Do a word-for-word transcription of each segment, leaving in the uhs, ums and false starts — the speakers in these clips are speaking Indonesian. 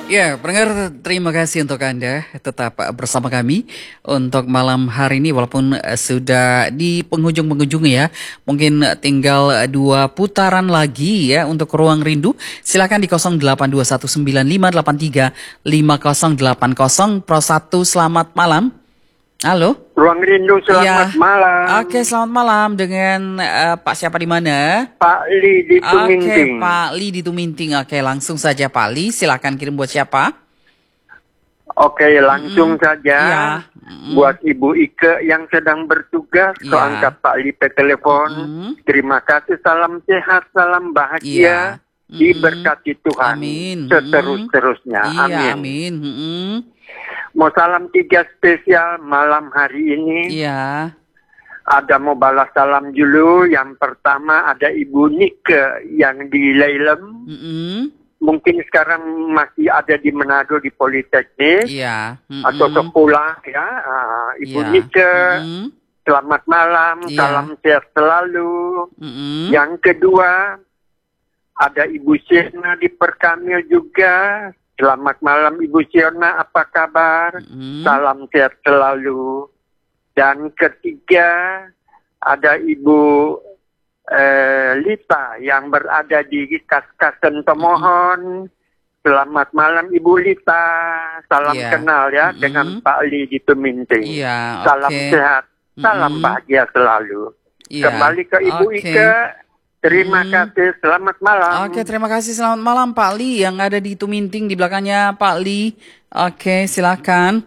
Ya, pendengar, terima kasih untuk Anda tetap bersama kami untuk malam hari ini walaupun sudah di penghujung-penghujung ya. Mungkin tinggal dua putaran lagi ya untuk Ruang Rindu. Silakan di nol delapan dua satu sembilan lima delapan tiga lima nol delapan nol. Pro satu, selamat malam. Halo. Ruang Rindu, selamat ya. malam. Oke, selamat malam dengan uh, Pak siapa di mana? Pak Li di Tuminting. Oke, Pak Li di Tuminting. Oke, langsung saja Pak Li, silakan kirim buat siapa? Oke, langsung mm, saja ya. mm. buat Ibu Ike yang sedang bertugas. So ya. angkat Pak Li pe telepon. Mm. Terima kasih, salam sehat, salam bahagia, ya. mm. diberkati Tuhan. Amin. Seterus-terusnya. Iya, amin. Amin. Mm. Mau salam tiga spesial malam hari ini. Iya. Ada mau balas salam dulu. Yang pertama ada Ibu Nike yang di Leilem. Mm-hmm. Mungkin sekarang masih ada di Manado di Politeknik. Iya. Mm-hmm. Atau sekolah ya. Uh, Ibu ya. Nike. Mm-hmm. Selamat malam. Ya. Salam sehat selalu. Mm-hmm. Yang kedua ada Ibu Siena di Perkamil juga. Selamat malam Ibu Siona, apa kabar? Mm-hmm. Salam sehat selalu. Dan ketiga ada Ibu eh, Lita yang berada di Kaskasen Tomohon. Mm-hmm. Selamat malam Ibu Lita. Salam yeah. kenal ya mm-hmm. dengan Pak Li di Tuminting. Yeah, salam okay. sehat, salam mm-hmm. bahagia selalu. Yeah. Kembali ke Ibu okay. Ike. Terima hmm. kasih, selamat malam. Oke, terima kasih, selamat malam Pak Li yang ada di Tuminting di belakangnya Pak Li. Oke, silakan.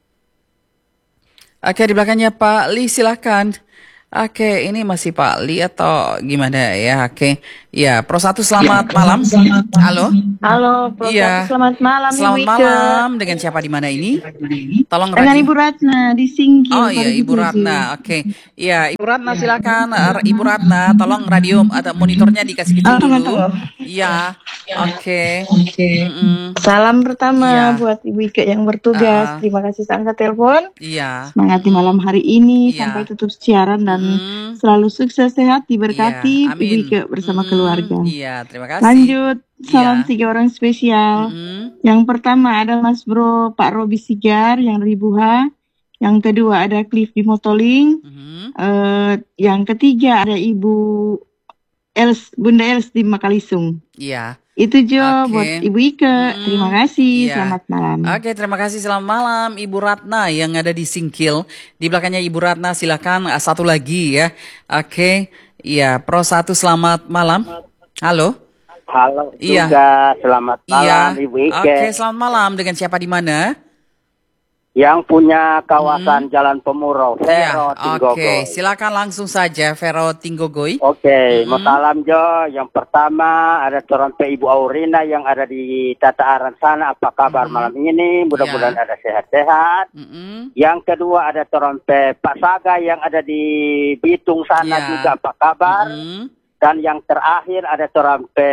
Oke, di belakangnya Pak Li, silakan. Oke, ini masih Pak Li atau gimana ya? Oke, ya, Pro satu selamat malam. Halo. Halo, Pro iya. satu selamat malam. Selamat Ibu malam. Dengan siapa di mana ini? Tolong dengan radio. Ibu Ratna di Singkil. Oh iya, Ibu Ratna. Oke. Iya, Ibu Ratna silakan. Ibu Ratna, tolong radio atau monitornya dikasih kecil dulu. Iya. Oke. Oke. Salam pertama ya. buat Ibu Ike yang bertugas. Uh, Terima kasih angkat telepon. Iya. Semangat di malam hari ini ya. sampai tutup siaran dan hmm. selalu sukses sehat diberkati ya. Ibu Ike bersama hmm. keluarga. Iya, terima kasih. Lanjut, salam ya. tiga orang spesial. Hmm. Yang pertama ada Mas Bro Pak Robi Sigar yang dari Buha. Yang kedua ada Cliff di Motoling. Hmm. Uh, yang ketiga ada Ibu Els, Bunda Els di Makalisung. Iya. Itu Jo okay. buat Ibu Ike. Hmm. Terima kasih. Iya. Selamat malam. Oke, okay, terima kasih. Selamat malam Ibu Ratna yang ada di Singkil. Di belakangnya Ibu Ratna, silakan satu lagi ya. Oke. Okay. Iya, Pro satu selamat malam. Halo. Halo iya. juga, selamat malam iya. Ibu Ike. Oke, okay, selamat malam. Dengan siapa di mana? Yang punya kawasan hmm. Jalan Pemurau, Vero iya. Tinggogoy. Oke, okay. silakan langsung saja Vero Tinggogoy. Oke, okay. hmm. salam Jo. Yang pertama ada Toronpe Ibu Aurina yang ada di Tata Aran sana. Apa kabar hmm. malam ini? Mudah-mudahan yeah. ada sehat-sehat. Hmm. Yang kedua ada Toronpe Pak Saga yang ada di Bitung sana yeah. juga. Apa kabar? Hmm. Dan yang terakhir ada Toronpe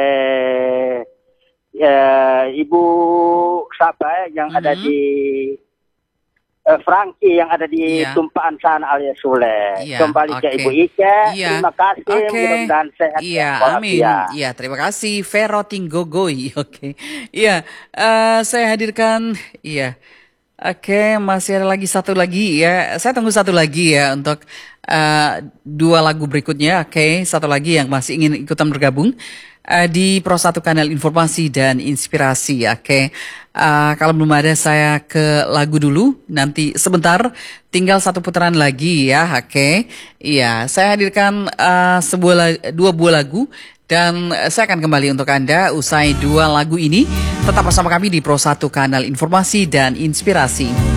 eh, Ibu siapa yang hmm. ada di Uh, Frankie yang ada di yeah. Tumpaan sana alias Sule. Yeah. Kembali okay. ke Ibu Ike. Yeah. Terima kasih. Okay. Mudah-mudahan sehat. Iya, yeah, amin. Iya, yeah, terima kasih Vero Tinggogoy. Oke. Okay. Iya, yeah. uh, saya hadirkan iya. Yeah. Oke, okay, masih ada lagi satu lagi ya. Saya tunggu satu lagi ya untuk uh, dua lagu berikutnya. Oke, okay. Satu lagi yang masih ingin ikutan bergabung uh, di Pro satu Kanal Informasi dan Inspirasi. Oke. Okay. Uh, kalau belum ada saya ke lagu dulu, nanti sebentar tinggal satu putaran lagi ya, oke? Okay? Iya, saya hadirkan uh, sebuah dua buah lagu dan saya akan kembali untuk Anda usai dua lagu ini. Tetap bersama kami di Pro satu Kanal Informasi dan Inspirasi.